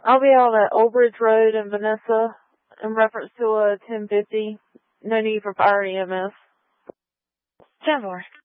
I'll be out at Old Bridge Road in Vanessa in reference to a 1050. No need for fire EMS. 10-4.